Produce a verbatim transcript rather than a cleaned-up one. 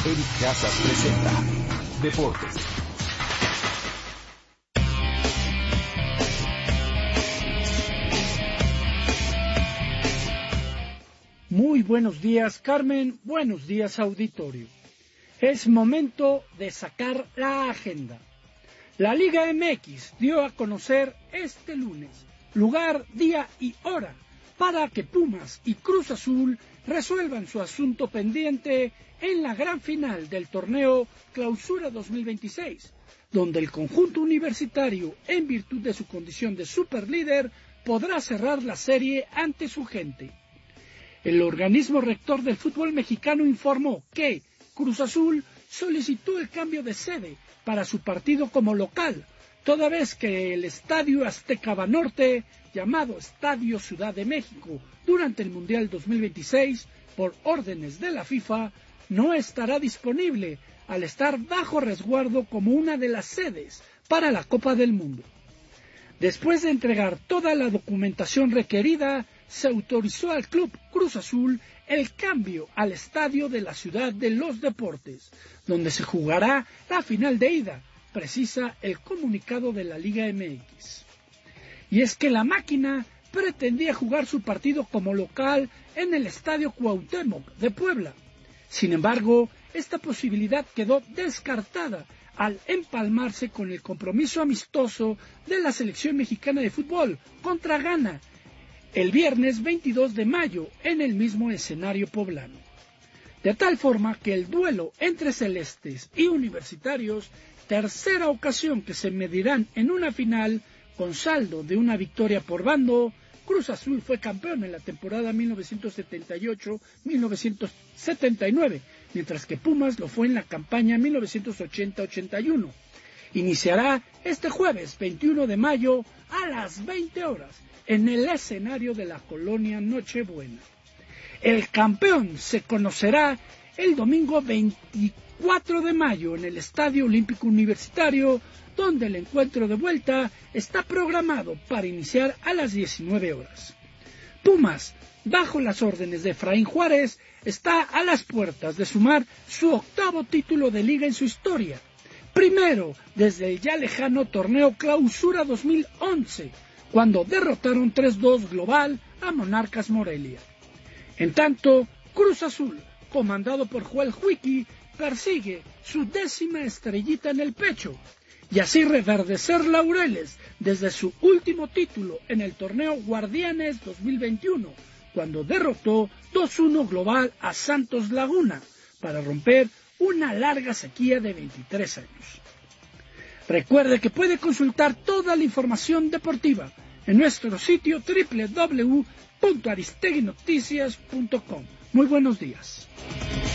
Eric Casas presenta Deportes. Muy buenos días, Carmen. Buenos días, auditorio. Es momento de sacar la agenda. La Liga M X dio a conocer este lunes lugar, día y hora para que Pumas y Cruz Azul resuelvan su asunto pendiente en la gran final del torneo Clausura dos mil veintiséis, donde el conjunto universitario, en virtud de su condición de superlíder, podrá cerrar la serie ante su gente. El organismo rector del fútbol mexicano informó que Cruz Azul solicitó el cambio de sede para su partido como local, toda vez que el Estadio Azteca Banorte, llamado Estadio Ciudad de México durante el Mundial dos mil veintiséis, por órdenes de la FIFA, no estará disponible al estar bajo resguardo como una de las sedes para la Copa del Mundo. Después de entregar toda la documentación requerida, se autorizó al Club Cruz Azul el cambio al estadio de la Ciudad de los Deportes, donde se jugará la final de ida, precisa el comunicado de la Liga M X. Y es que la máquina pretendía jugar su partido como local en el Estadio Cuauhtémoc de Puebla. Sin embargo, esta posibilidad quedó descartada al empalmarse con el compromiso amistoso de la selección mexicana de fútbol contra Ghana el viernes veintidós de mayo en el mismo escenario poblano. De tal forma que el duelo entre celestes y universitarios, tercera ocasión que se medirán en una final con saldo de una victoria por bando. Cruz Azul fue campeón en la temporada mil novecientos setenta y ocho a mil novecientos setenta y nueve, mientras que Pumas lo fue en la campaña mil novecientos ochenta ochenta y uno. Iniciará este jueves veintiuno de mayo a las veinte horas en el escenario de la colonia Nochebuena. El campeón se conocerá el domingo veinticuatro de mayo en el Estadio Olímpico Universitario, donde el encuentro de vuelta está programado para iniciar a las diecinueve horas. Pumas, bajo las órdenes de Efraín Juárez, está a las puertas de sumar su octavo título de liga en su historia, primero desde el ya lejano torneo Clausura dos mil once, cuando derrotaron tres dos global a Monarcas Morelia. En tanto, Cruz Azul, comandado por Joel Huiki, persigue su décima estrellita en el pecho, y así reverdecer laureles desde su último título en el torneo Guardianes dos mil veintiuno, cuando derrotó dos uno global a Santos Laguna, para romper una larga sequía de veintitrés años. Recuerde que puede consultar toda la información deportiva en nuestro sitio doble u doble u doble u punto aristegui noticias punto com. Muy buenos días.